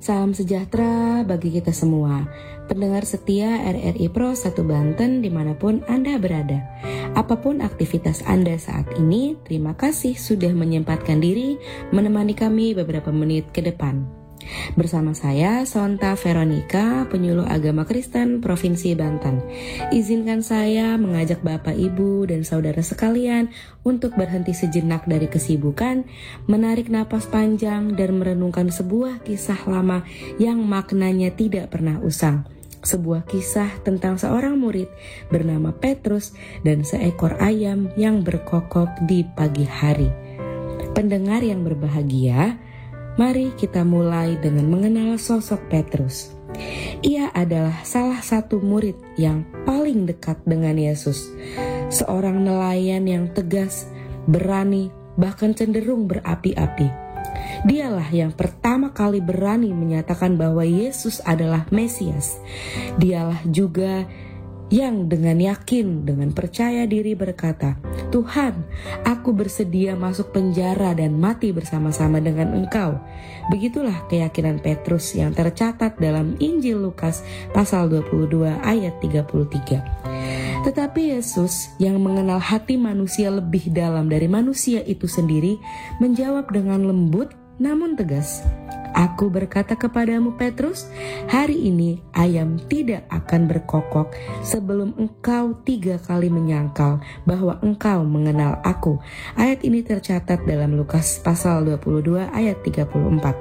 Salam sejahtera bagi kita semua, pendengar setia RRI Pro 1 Banten dimanapun Anda berada. Apapun aktivitas Anda saat ini, terima kasih sudah menyempatkan diri menemani kami beberapa menit ke depan. Bersama saya, Sonta Veronica, penyuluh agama Kristen Provinsi Banten. Izinkan saya mengajak Bapak, Ibu, dan saudara sekalian untuk berhenti sejenak dari kesibukan, menarik napas panjang, dan merenungkan sebuah kisah lama yang maknanya tidak pernah usang. Sebuah kisah tentang seorang murid bernama Petrus dan seekor ayam yang berkokok di pagi hari. Pendengar yang berbahagia, mari kita mulai dengan mengenal sosok Petrus. Ia adalah salah satu murid yang paling dekat dengan Yesus. Seorang nelayan yang tegas, berani, bahkan cenderung berapi-api. Dialah yang pertama kali berani menyatakan bahwa Yesus adalah Mesias. Dialah juga yang dengan yakin, dengan percaya diri berkata, "Tuhan, aku bersedia masuk penjara dan mati bersama-sama dengan Engkau." Begitulah keyakinan Petrus yang tercatat dalam Injil Lukas pasal 22 ayat 33. Tetapi Yesus yang mengenal hati manusia lebih dalam dari manusia itu sendiri menjawab dengan lembut namun tegas, "Aku berkata kepadamu Petrus, hari ini ayam tidak akan berkokok sebelum engkau 3 kali menyangkal bahwa engkau mengenal aku." Ayat ini tercatat dalam Lukas pasal 22 ayat 34.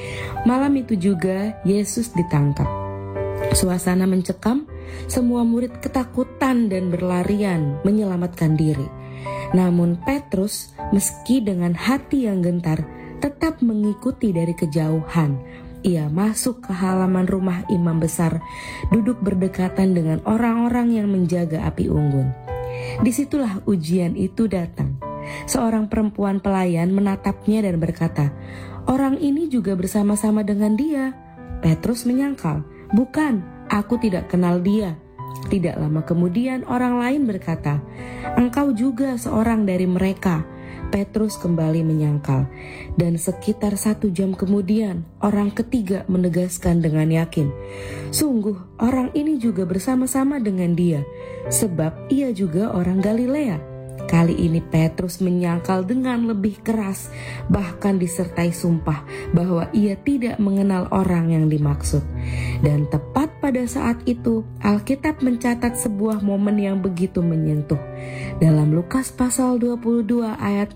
Malam itu juga Yesus ditangkap. Suasana mencekam, semua murid ketakutan dan berlarian menyelamatkan diri. Namun Petrus, meski dengan hati yang gentar, tetap mengikuti dari kejauhan. Ia masuk ke halaman rumah imam besar, duduk berdekatan dengan orang-orang yang menjaga api unggun. Disitulah ujian itu datang. Seorang perempuan pelayan menatapnya dan berkata, "Orang ini juga bersama-sama dengan dia." Petrus menyangkal, "Bukan, aku tidak kenal dia." Tidak lama kemudian orang lain berkata, "Engkau juga seorang dari mereka." Petrus kembali menyangkal, dan sekitar 1 jam kemudian orang ketiga menegaskan dengan yakin, "Sungguh orang ini juga bersama-sama dengan dia, sebab ia juga orang Galilea." Kali ini Petrus menyangkal dengan lebih keras, bahkan disertai sumpah bahwa ia tidak mengenal orang yang dimaksud. Dan tepat pada saat itu, Alkitab mencatat sebuah momen yang begitu menyentuh. Dalam Lukas pasal 22 ayat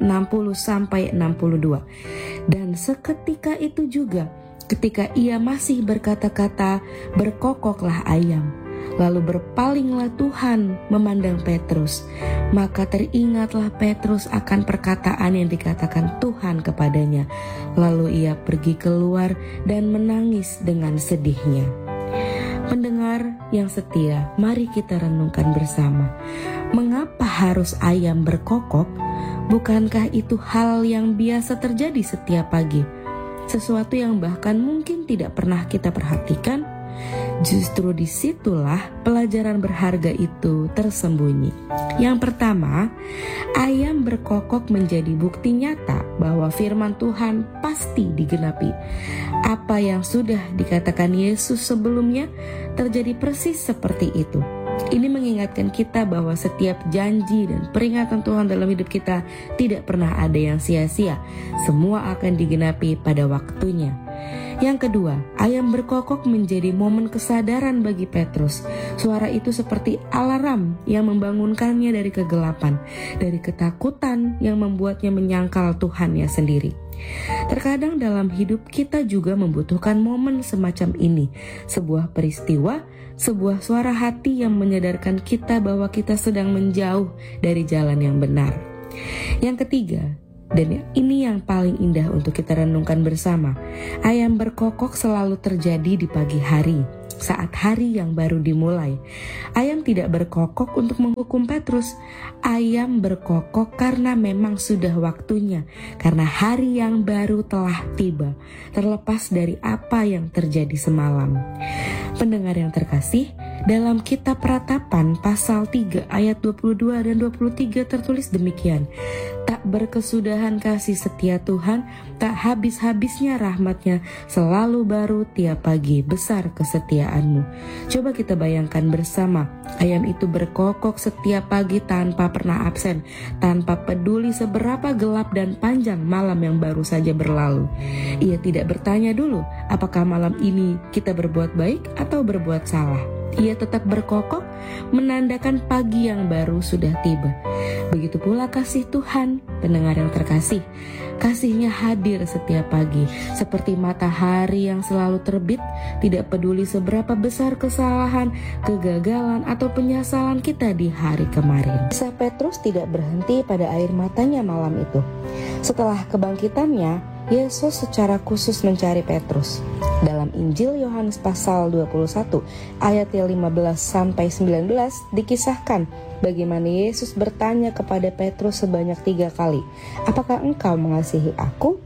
60-62. Dan seketika itu juga, ketika ia masih berkata-kata, "Berkokoklah ayam." Lalu berpalinglah Tuhan memandang Petrus. Maka teringatlah Petrus akan perkataan yang dikatakan Tuhan kepadanya. Lalu ia pergi keluar dan menangis dengan sedihnya. Pendengar yang setia, mari kita renungkan bersama. Mengapa harus ayam berkokok? Bukankah itu hal yang biasa terjadi setiap pagi? Sesuatu yang bahkan mungkin tidak pernah kita perhatikan. Justru disitulah pelajaran berharga itu tersembunyi. Yang pertama, ayam berkokok menjadi bukti nyata bahwa firman Tuhan pasti digenapi. Apa yang sudah dikatakan Yesus sebelumnya terjadi persis seperti itu. Ini mengingatkan kita bahwa setiap janji dan peringatan Tuhan dalam hidup kita tidak pernah ada yang sia-sia. Semua akan digenapi pada waktunya. Yang kedua, ayam berkokok menjadi momen kesadaran bagi Petrus. Suara itu seperti alarm yang membangunkannya dari kegelapan, dari ketakutan yang membuatnya menyangkal Tuhannya sendiri. Terkadang dalam hidup kita juga membutuhkan momen semacam ini, sebuah peristiwa, sebuah suara hati yang menyadarkan kita bahwa kita sedang menjauh dari jalan yang benar. Yang ketiga, dan ini yang paling indah untuk kita renungkan bersama, ayam berkokok selalu terjadi di pagi hari, saat hari yang baru dimulai. Ayam tidak berkokok untuk menghukum Petrus. Ayam berkokok karena memang sudah waktunya, karena hari yang baru telah tiba, terlepas dari apa yang terjadi semalam. Pendengar yang terkasih, Dalam kitab Ratapan pasal 3 ayat 22 dan 23 tertulis demikian. Tak berkesudahan kasih setia Tuhan, tak habis-habisnya rahmat-Nya, selalu baru tiap pagi, besar kesetiaan-Mu. Coba kita bayangkan bersama, ayam itu berkokok setiap pagi tanpa pernah absen, tanpa peduli seberapa gelap dan panjang malam yang baru saja berlalu. Ia tidak bertanya dulu, apakah malam ini kita berbuat baik atau berbuat salah. Ia tetap berkokok, menandakan pagi yang baru sudah tiba. Begitu pula kasih Tuhan, pendengar yang terkasih. Kasih-Nya hadir setiap pagi, seperti matahari yang selalu terbit, tidak peduli seberapa besar kesalahan, kegagalan, atau penyesalan kita di hari kemarin. Kisah Petrus tidak berhenti pada air matanya malam itu. Setelah kebangkitannya, Yesus secara khusus mencari Petrus. Dalam Injil Yohanes pasal 21 ayat 15-19 dikisahkan bagaimana Yesus bertanya kepada Petrus sebanyak 3 kali, "Apakah engkau mengasihi aku?"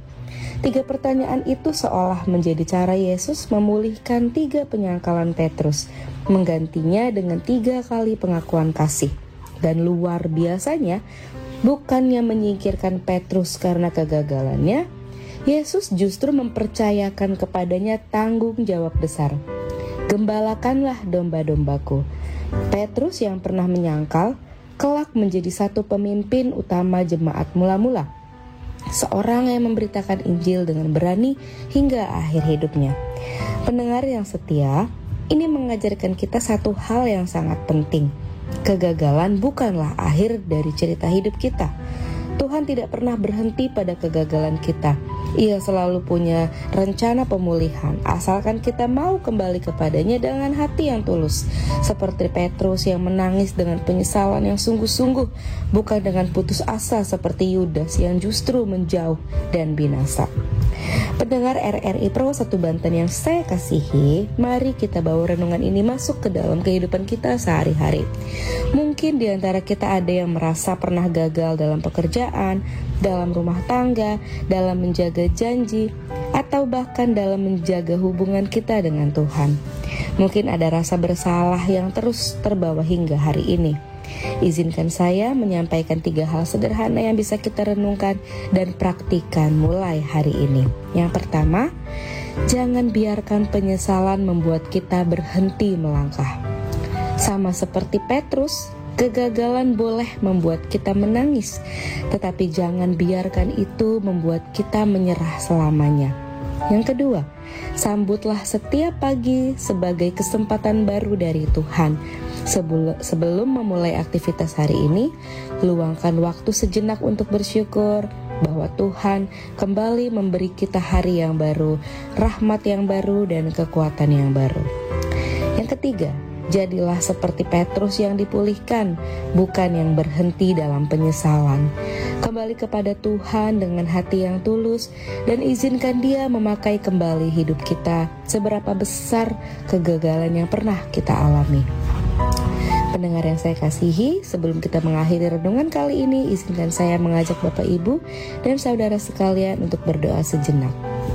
3 pertanyaan itu seolah menjadi cara Yesus memulihkan 3 penyangkalan Petrus, menggantinya dengan 3 kali pengakuan kasih. Dan luar biasanya, bukannya menyingkirkan Petrus karena kegagalannya, Yesus justru mempercayakan kepadanya tanggung jawab besar. "Gembalakanlah domba-dombaku." Petrus yang pernah menyangkal, kelak menjadi satu pemimpin utama jemaat mula-mula. Seorang yang memberitakan Injil dengan berani hingga akhir hidupnya. Pendengar yang setia, ini mengajarkan kita satu hal yang sangat penting. Kegagalan bukanlah akhir dari cerita hidup kita. Tuhan tidak pernah berhenti pada kegagalan kita. Ia selalu punya rencana pemulihan, asalkan kita mau kembali kepadanya dengan hati yang tulus. Seperti Petrus yang menangis dengan penyesalan yang sungguh-sungguh, bukan dengan putus asa seperti Yudas yang justru menjauh dan binasa. Pendengar RRI Pro 1 Banten yang saya kasihi, mari kita bawa renungan ini masuk ke dalam kehidupan kita sehari-hari. Mungkin di antara kita ada yang merasa pernah gagal dalam pekerjaan, dalam rumah tangga, dalam menjaga janji, atau bahkan dalam menjaga hubungan kita dengan Tuhan. Mungkin ada rasa bersalah yang terus terbawa hingga hari ini. Izinkan saya menyampaikan 3 hal sederhana yang bisa kita renungkan dan praktikan mulai hari ini. Yang pertama, jangan biarkan penyesalan membuat kita berhenti melangkah. Sama seperti Petrus, kegagalan boleh membuat kita menangis, tetapi jangan biarkan itu membuat kita menyerah selamanya. Yang kedua, sambutlah setiap pagi sebagai kesempatan baru dari Tuhan. Sebelum memulai aktivitas hari ini, luangkan waktu sejenak untuk bersyukur bahwa Tuhan kembali memberi kita hari yang baru, rahmat yang baru, dan kekuatan yang baru. Yang ketiga, jadilah seperti Petrus yang dipulihkan, bukan yang berhenti dalam penyesalan. Kembali kepada Tuhan dengan hati yang tulus dan izinkan Dia memakai kembali hidup kita seberapa besar kegagalan yang pernah kita alami. Pendengar yang saya kasihi, sebelum kita mengakhiri renungan kali ini, izinkan saya mengajak Bapak Ibu dan saudara sekalian untuk berdoa sejenak.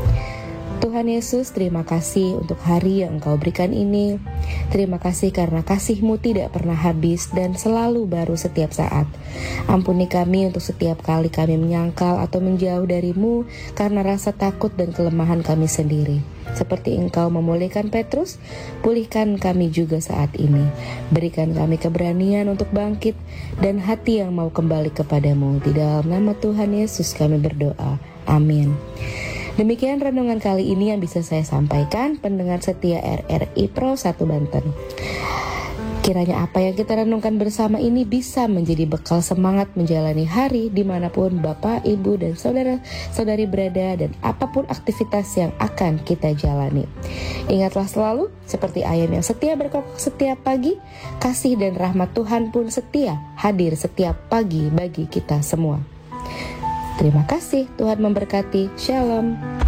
Tuhan Yesus, terima kasih untuk hari yang Engkau berikan ini. Terima kasih karena kasih-Mu tidak pernah habis dan selalu baru setiap saat. Ampuni kami untuk setiap kali kami menyangkal atau menjauh dari-Mu karena rasa takut dan kelemahan kami sendiri. Seperti Engkau memulihkan Petrus, pulihkan kami juga saat ini. Berikan kami keberanian untuk bangkit dan hati yang mau kembali kepadamu. Di dalam nama Tuhan Yesus kami berdoa. Amin. Demikian renungan kali ini yang bisa saya sampaikan, pendengar setia RRI Pro 1 Banten. Kiranya apa yang kita renungkan bersama ini bisa menjadi bekal semangat menjalani hari dimanapun Bapak, Ibu, dan saudara-saudari berada dan apapun aktivitas yang akan kita jalani. Ingatlah selalu, seperti ayam yang setia berkokok setiap pagi, kasih dan rahmat Tuhan pun setia hadir setiap pagi bagi kita semua. Terima kasih, Tuhan memberkati. Shalom.